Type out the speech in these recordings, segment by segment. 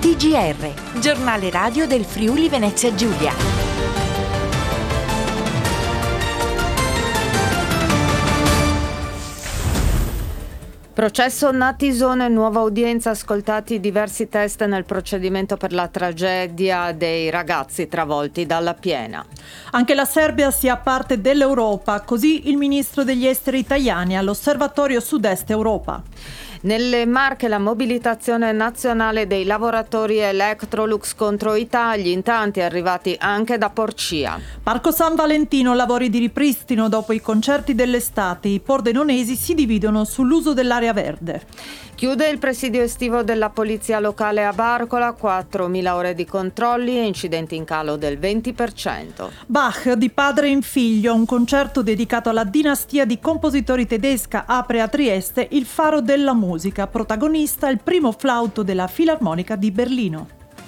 TGR, giornale radio del Friuli Venezia Giulia. Processo Natisone, nuova udienza, ascoltati diversi test nel procedimento per la tragedia dei ragazzi travolti dalla piena. Anche la Serbia sia parte dell'Europa, così il ministro degli esteri Tajani all'Osservatorio Sud-Est Europa. Nelle Marche la mobilitazione nazionale dei lavoratori Electrolux contro i tagli, in tanti arrivati anche da Porcia. Parco San Valentino, lavori di ripristino dopo i concerti dell'estate. I pordenonesi si dividono sull'uso dell'area verde. Chiude il presidio estivo della polizia locale a Barcola, 4.000 ore di controlli e incidenti in calo del 20%. Bach, di padre in figlio, un concerto dedicato alla dinastia di compositori tedesca, apre a Trieste il Faro della Musica, protagonista il primo flauto della Filarmonica di Berlino.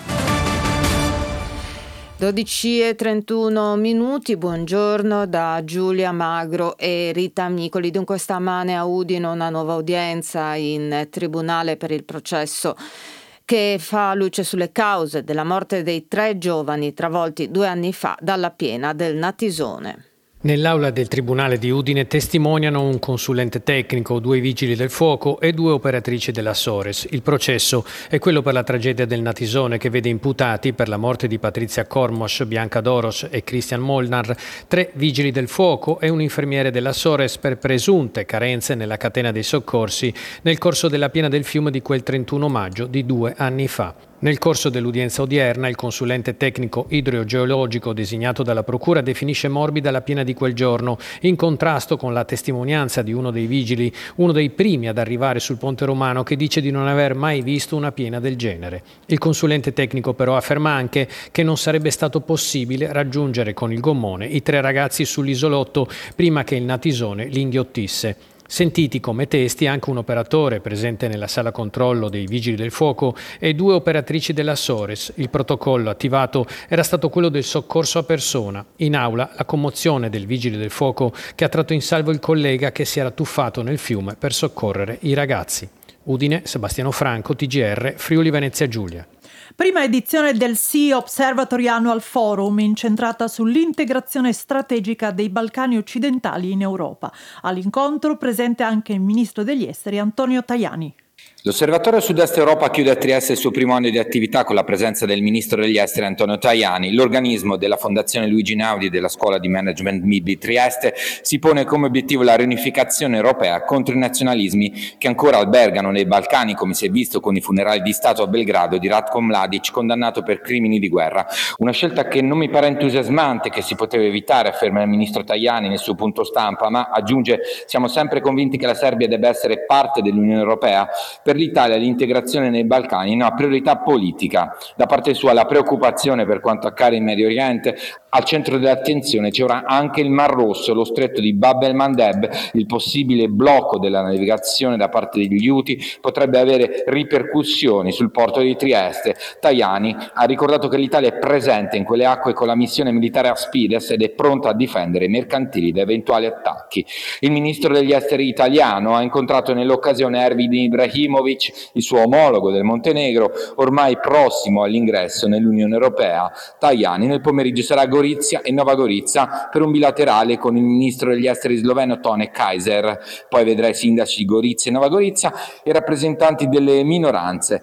12:31, buongiorno da Giulia Magro e Rita Micoli. Dunque stamane a Udine una nuova udienza in tribunale per il processo che fa luce sulle cause della morte dei 3 giovani travolti 2 anni fa dalla piena del Natisone. Nell'aula del Tribunale di Udine testimoniano un consulente tecnico, 2 vigili del fuoco e 2 operatrici della Sores. Il processo è quello per la tragedia del Natisone che vede imputati per la morte di Patrizia Kormos, Bianca Doros e Christian Molnar 3 vigili del fuoco e un infermiere della Sores per presunte carenze nella catena dei soccorsi nel corso della piena del fiume di quel 31 maggio di 2 anni fa. Nel corso dell'udienza odierna, il consulente tecnico idrogeologico designato dalla Procura definisce morbida la piena di quel giorno, in contrasto con la testimonianza di uno dei vigili, uno dei primi ad arrivare sul Ponte Romano, che dice di non aver mai visto una piena del genere. Il consulente tecnico però afferma anche che non sarebbe stato possibile raggiungere con il gommone i 3 ragazzi sull'isolotto prima che il Natisone li inghiottisse. Sentiti come testi anche un operatore presente nella sala controllo dei Vigili del Fuoco e 2 operatrici della Sores. Il protocollo attivato era stato quello del soccorso a persona. In aula la commozione del Vigile del Fuoco che ha tratto in salvo il collega che si era tuffato nel fiume per soccorrere i ragazzi. Udine, Sebastiano Franco, TGR, Friuli Venezia Giulia. Prima edizione del Sea Observatory Annual Forum, incentrata sull'integrazione strategica dei Balcani occidentali in Europa. All'incontro presente anche il ministro degli esteri Antonio Tajani. L'Osservatorio Sud-Est Europa chiude a Trieste il suo primo anno di attività con la presenza del ministro degli esteri Antonio Tajani. L'organismo della Fondazione Luigi Einaudi e della Scuola di Management MIT di Trieste si pone come obiettivo la riunificazione europea contro i nazionalismi che ancora albergano nei Balcani, come si è visto con i funerali di Stato a Belgrado di Ratko Mladic, condannato per crimini di guerra. Una scelta che non mi pare entusiasmante, che si poteva evitare, afferma il ministro Tajani nel suo punto stampa, ma aggiunge: siamo sempre convinti che la Serbia debba essere parte dell'Unione Europea. Per l'Italia l'integrazione nei Balcani è una priorità politica. Da parte sua la preoccupazione per quanto accade in Medio Oriente. Al centro dell'attenzione c'era anche il Mar Rosso, lo stretto di Bab el-Mandeb. Il possibile blocco della navigazione da parte degli Houthi potrebbe avere ripercussioni sul porto di Trieste. Tajani ha ricordato che l'Italia è presente in quelle acque con la missione militare Aspides ed è pronta a difendere i mercantili da eventuali attacchi. Il ministro degli esteri italiano ha incontrato nell'occasione Ervin Ibrahimovic, il suo omologo del Montenegro, ormai prossimo all'ingresso nell'Unione Europea. Tajani nel pomeriggio sarà a Gorizia e Nova Gorica per un bilaterale con il ministro degli esteri sloveno Tone Kaiser. Poi vedrà i sindaci di Gorizia e Nova Gorica e rappresentanti delle minoranze.